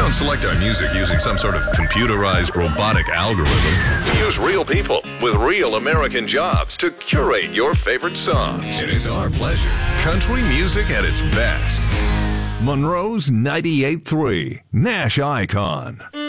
don't select our music using some sort of computerized robotic algorithm. We use real people with real American jobs to curate your favorite songs. It is our pleasure. Country music at its best. Monroe's 98.3, Nash Icon.